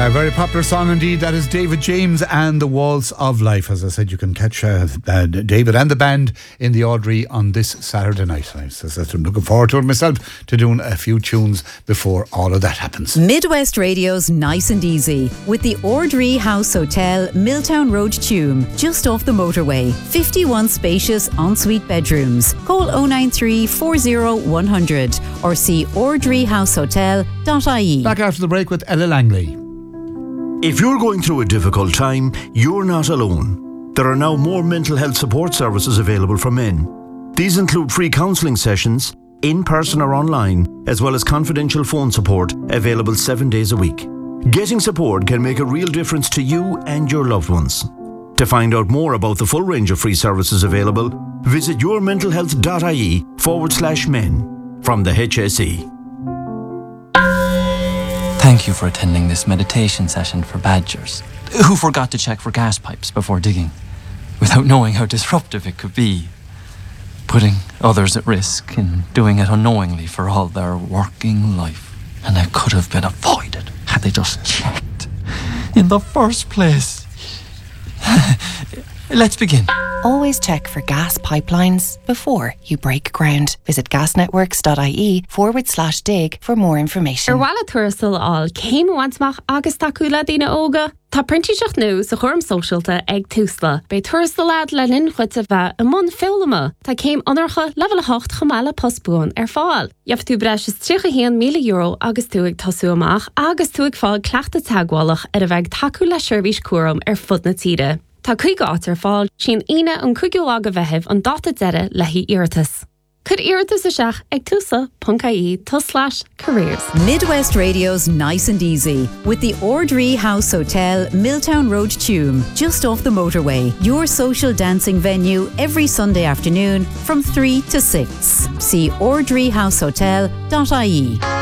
A very popular song indeed. That is David James and the Waltz of Life. As I said, you can catch David and the band in the Audrey on this Saturday night. I'm looking forward to it myself, to doing a few tunes before all of that happens. Midwest Radio's Nice and Easy with the Audrey House Hotel, Milltown Road, Tuam, just off the motorway. 51 spacious ensuite bedrooms. Call 093 40 100 or see audreyhousehotel.ie. Back after the break with Ella Langley. If you're going through a difficult time, you're not alone. There are now more mental health support services available for men. These include free counselling sessions, in person or online, as well as confidential phone support available 7 days a week. Getting support can make a real difference to you and your loved ones. To find out more about the full range of free services available, visit yourmentalhealth.ie/men from the HSE. Thank you for attending this meditation session for badgers who forgot to check for gas pipes before digging, without knowing how disruptive it could be, putting others at risk and doing it unknowingly for all their working life. And it could have been avoided had they just checked in the first place. Let's begin. Always check for gas pipelines before you break ground. Visit gasnetworks.ie/dig for more information. Walla thurstal all céim bhaintach agus tacúla daoine óga. Tá printíseach nó sa chorm socialta ag túsla. Bei thurstalad le linn chuite bheith a mun fillama. Tá céim anarcha level 8 chamála postbúin fáil. Jaf tú breis is €300,000 agus tú ag tasú amach agus tú ag fáil cleachta tagwalach a bheith tacúla seirbhís cuaram fud na tíre. Tá chuig átar fáil sin ine an chuigiúla a bheitheh an data deire le hí iartas. Could iartas a seach ag tusa.ie/careers. Midwest Radio's Nice and Easy with the Audrey House Hotel, Milltown Road, Tuam, just off the motorway. Your social dancing venue every Sunday afternoon from 3 to 6. See audreyhousehotel.ie.